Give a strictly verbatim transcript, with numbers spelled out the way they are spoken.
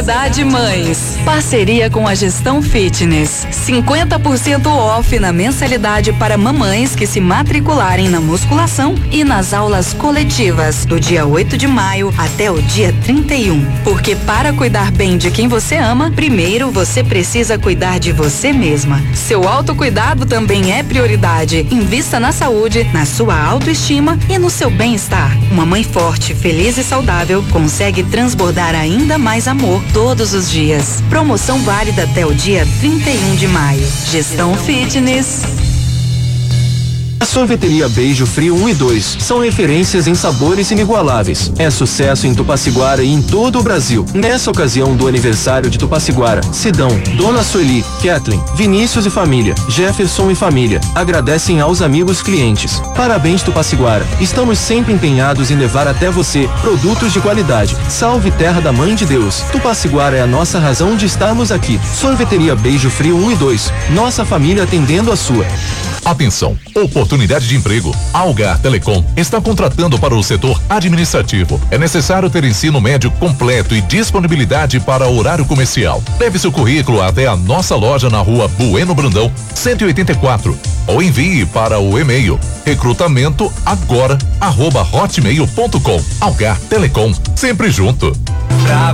Comunidade Mães. Parceria com a Gestão Fitness. cinquenta por cento off na mensalidade para mamães que se matricularem na musculação e nas aulas coletivas do dia oito de maio até o dia trinta e um. Porque para cuidar bem de quem você ama, primeiro você precisa cuidar de você mesma. Seu autocuidado também é prioridade. Invista na saúde, na sua autoestima e no seu bem-estar. Uma mãe forte, feliz e saudável consegue transbordar ainda mais amor todos os dias. Promoção válida até o dia trinta e um de maio. Gestão Fitness. A Sorveteria Beijo Frio um e dois são referências em sabores inigualáveis. É sucesso em Tupaciguara e em todo o Brasil. Nessa ocasião do aniversário de Tupaciguara, Sidão, Dona Sueli, Kathleen, Vinícius e família, Jefferson e família, agradecem aos amigos clientes. Parabéns, Tupaciguara. Estamos sempre empenhados em levar até você produtos de qualidade. Salve Terra da Mãe de Deus. Tupaciguara é a nossa razão de estarmos aqui. Sorveteria Beijo Frio um e dois. Nossa família atendendo a sua. Atenção, oportunidade de emprego. A Algar Telecom está contratando para o setor administrativo. É necessário ter ensino médio completo e disponibilidade para horário comercial. Leve seu currículo até a nossa loja na rua Bueno Brandão, cento e oitenta e quatro, ou envie para o e-mail recrutamento agora arroba hotmail ponto com. Algar Telecom, sempre junto.